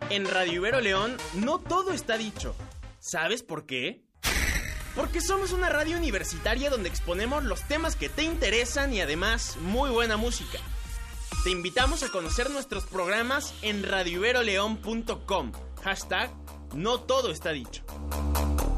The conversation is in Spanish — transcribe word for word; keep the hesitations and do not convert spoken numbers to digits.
En Radio Ibero León, no todo está dicho. ¿Sabes por qué? Porque somos una radio universitaria donde exponemos los temas que te interesan y además muy buena música. Te invitamos a conocer nuestros programas en radio ibero león punto com. Hashtag no todo está dicho.